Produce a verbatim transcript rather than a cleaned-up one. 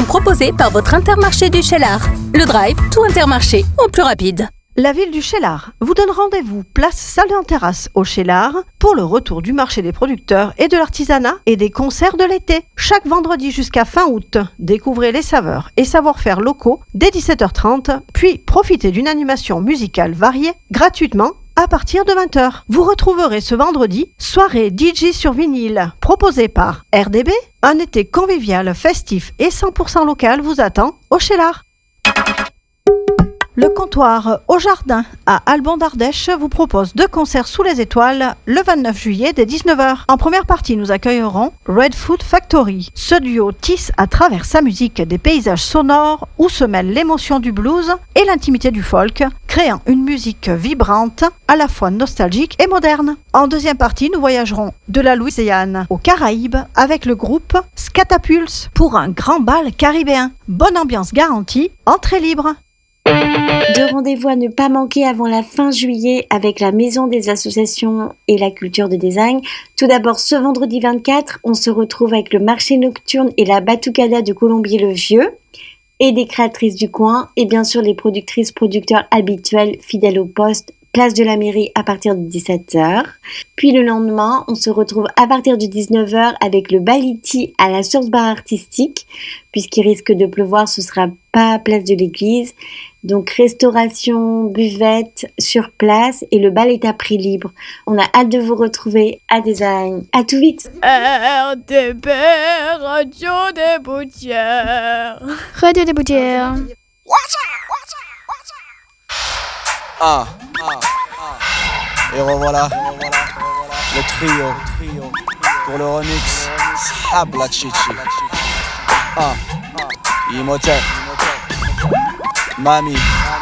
proposé par votre Intermarché du Cheylard. Le drive, tout Intermarché, en plus rapide. La ville du Cheylard vous donne rendez-vous place Salle en Terrasse au Cheylard pour le retour du marché des producteurs et de l'artisanat et des concerts de l'été. Chaque vendredi jusqu'à fin août, découvrez les saveurs et savoir-faire locaux dès dix-sept heures trente, puis profitez d'une animation musicale variée gratuitement à partir de vingt heures. Vous retrouverez ce vendredi soirée D J sur vinyle proposée par R D B. Un été convivial, festif et cent pour cent local vous attend au Cheylard. Le comptoir au jardin à Albon d'Ardèche vous propose deux concerts sous les étoiles le vingt-neuf juillet dès dix-neuf heures. En première partie, nous accueillerons Red Food Factory. Ce duo tisse à travers sa musique des paysages sonores où se mêlent l'émotion du blues et l'intimité du folk, créant une musique vibrante, à la fois nostalgique et moderne. En deuxième partie, nous voyagerons de la Louisiane aux Caraïbes avec le groupe Scatapulse pour un grand bal caribéen. Bonne ambiance garantie, entrée libre. Deux rendez-vous à ne pas manquer avant la fin juillet avec la Maison des associations et la culture de design. Tout d'abord, ce vendredi vingt-quatre, on se retrouve avec le marché nocturne et la Batucada de Colombier-le-Vieux et des créatrices du coin et bien sûr les productrices producteurs habituels fidèles au poste, place de la mairie à partir de dix-sept heures. Puis le lendemain, on se retrouve à partir de dix-neuf heures avec le Baliti à la Source Bar Artistique. Puisqu'il risque de pleuvoir, ce sera pas à place de l'église. Donc restauration, buvette sur place et le bal est à prix libre. On a hâte de vous retrouver à Design. À tout vite. R T B, Radio des Boutières. Radio des Boutières. Ah, ah, ah. Et revoilà, le trio, trio pour le remix Habla Chichi. Ah, Imhotep, Mami.